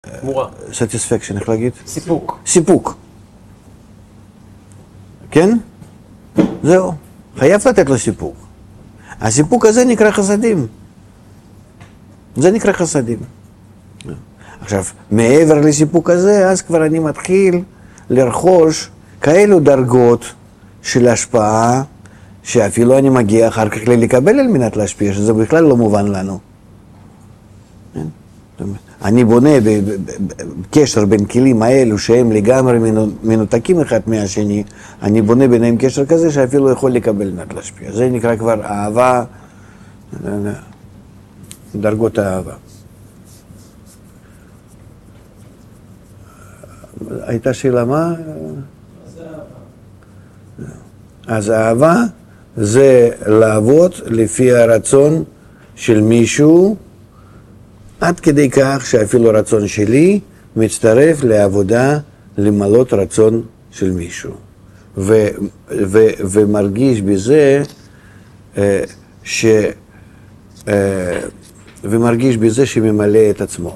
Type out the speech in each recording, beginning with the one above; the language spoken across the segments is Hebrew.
תמורה. satisfaction, איך להגיד? סיפוק. סיפוק. כן? זהו. חייב לתת לו סיפוק. הסיפוק הזה נקרא חסדים. זה נקרא חסדים. עכשיו, מעבר לסיפוק הזה, אז כבר אני מתחיל לרכוש כאלו דרגות של השפעה, שאפילו אני מגיע אחר כך לקבל על מנת להשפיע, שזה בכלל לא מובן לנו. אני בונה בקשר בין כלים האלו שהם לגמרי מנותקים אחד מהשני, אני בונה ביניהם קשר כזה שאפילו יכול לקבל על מנת להשפיע. זה נקרא כבר אהבה, דרגות האהבה. הייתה שאלה מה? אז אהבה זה לעבוד לפי הרצון של מישהו, עד כדי כך שאפילו רצון שלי מצטרף לעבודה למלות רצון של מישהו. ומרגיש בזה ומרגיש בזה שממלא את עצמו.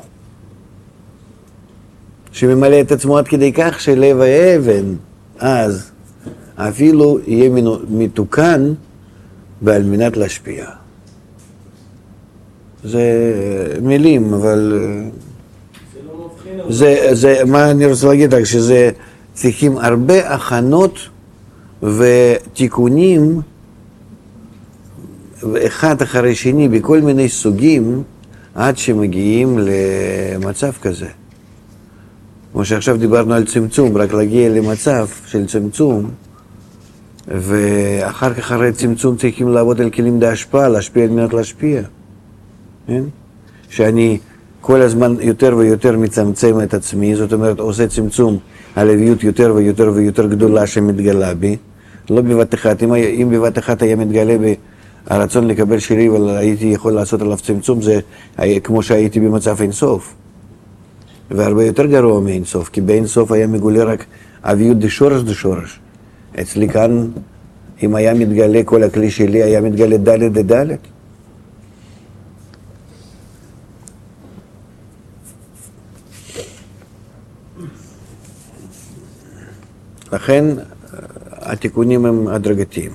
שממלא את עצמו עד כדי כך שלב האבן אז אפילו יהיה מתוקן ועל מנת להשפיע. זה מילים, אבל זה מה אני רוצה להגיד רק, שזה צריכים הרבה הכנות ותיקונים אחד אחרי שני בכל מיני סוגים עד שמגיעים למצב כזה. כמו שעכשיו דיברנו על צמצום, רק להגיע למצב של צמצום, ואחר כך אחרי צמצום צריכים לעבוד על כלים להשפעה, להשפיע על מנת להשפיע. כן? שאני כל הזמן יותר ויותר מצמצם את עצמי, זאת אומרת עושה צמצום הלוויות יותר ויותר ויותר גדולה שמתגלה בי, לא בבת אחת. אם בבת אחת היה מתגלה בי הרצון לקבל שלי והייתי יכול לעשות עליו צמצום, זה כמו שהייתי במצב אינסוף. והרבה יותר גרוע מאינסוף, כי באינסוף היה מגולה רק אביות דשורש. אצלי כאן, אם היה מתגלה כל הכלי שלי, היה מתגלה ד'. לכן, התיקונים הם הדרגתיים.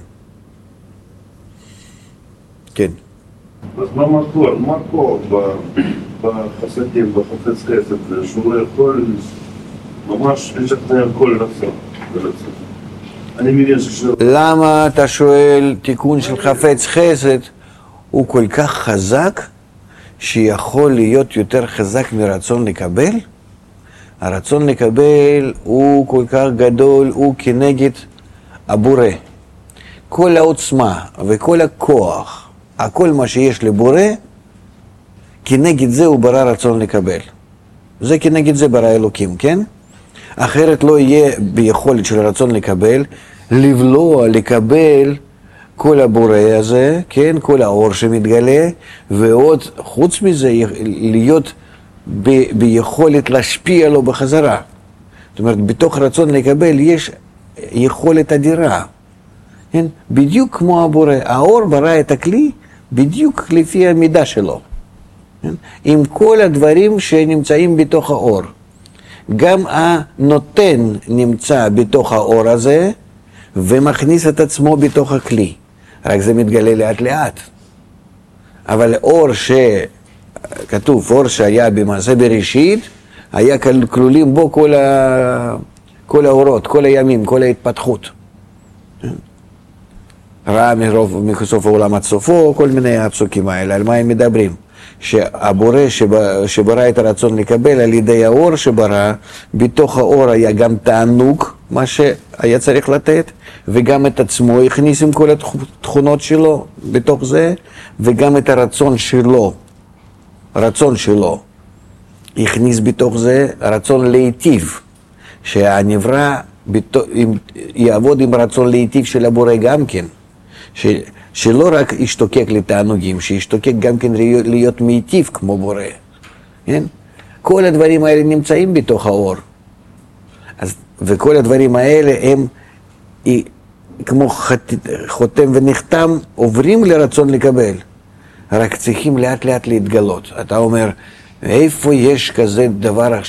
כן. אז מה מקור בחסדים, בחפץ חסד, שהוא לא יכול ממש לשכנע כל רצון. אני מבין למה אתה שואל תיקון של חפץ חסד הוא כל כך חזק שיכול להיות יותר חזק מרצון לקבל? הרצון לקבל הוא כל כך גדול, הוא כנגד הבורא. כל העוצמה וכל הכוח, הכל מה שיש לבורא, כנגד זה הוא ברא רצון לקבל. זה כנגד זה ברא אלוקים, כן? אחרת לא יהיה ביכולת של רצון לקבל, לבלוע, לקבל כל הבורא הזה, כן? כל האור שמתגלה, ועוד חוץ מזה להיות ביכולת להשפיע לו בחזרה. זאת אומרת, בתוך רצון לקבל יש יכולת אדירה. כן? בדיוק כמו הבורא. האור ברא את הכלי בדיוק לפי המידה שלו. כן? עם כל הדברים שנמצאים בתוך האור. גם הנותן נמצא בתוך האור הזה, ומכניס את עצמו בתוך הכלי. רק זה מתגלה לאט לאט. אבל אור כתוב, אור שהיה במעשה בראשית, היה כלולים בו כל האורות, כל הימים, כל ההתפתחות. ראה מסוף העולם עד סופו, כל מיני הפסוקים האלה, על מה הם מדברים? שהבורא שברא את הרצון לקבל על ידי האור שברא, בתוך האור היה גם תענוג, מה שהיה צריך לתת, וגם את עצמו הכניס עם כל התכונות שלו בתוך זה, וגם את הרצון שלו הכניס בתוך זה, הרצון להיטיב, שהנברא יעבוד עם רצון להיטיב של הבורא גם כן, שלא רק ישתוקק לתענוגים, שישתוקק גם כן להיות מיטיב כמו בורא. כן? כל הדברים האלה נמצאים בתוך האור. וכל הדברים האלה הם כמו חותם ונחתם, עוברים לרצון לקבל. רק צריכים לאט לאט להתגלות. אתה אומר, איפה יש כזה דבר